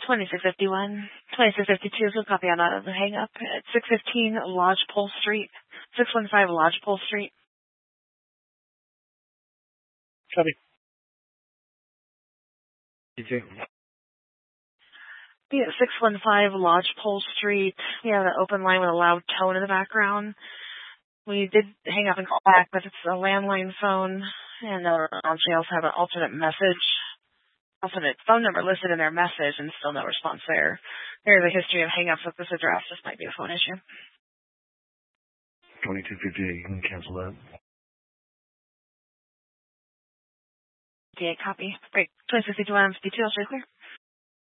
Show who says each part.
Speaker 1: 2651. 2652 is a copy on the hang up at 615 Lodgepole Street. 615 Lodgepole Street.
Speaker 2: Copy. You too.
Speaker 1: Yeah, 615 Lodgepole Street. Yeah, the open line with a loud tone in the background. We did hang up and call back, but it's a landline phone, and they also have an alternate phone number listed in their message, and still no response there. There's a history of hang-ups with this address. This might be a phone issue.
Speaker 2: 2258, you can cancel that.
Speaker 1: Yeah, copy. Great. 2651 52, I'll show you clear.